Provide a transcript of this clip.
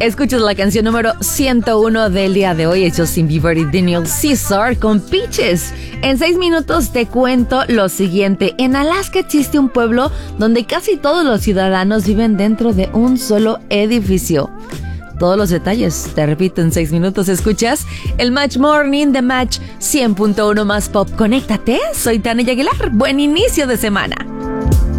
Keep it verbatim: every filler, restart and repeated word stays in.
Escuchas la canción número ciento uno del día de hoy, es Justin Bieber y Daniel Caesar con Peaches. En seis minutos te cuento lo siguiente. En Alaska existe un pueblo donde casi todos los ciudadanos viven dentro de un solo edificio. Todos los detalles, te repito, en seis minutos escuchas el Match Morning de Match cien punto uno más Pop. Conéctate, soy Tania Aguilar. Buen inicio de semana.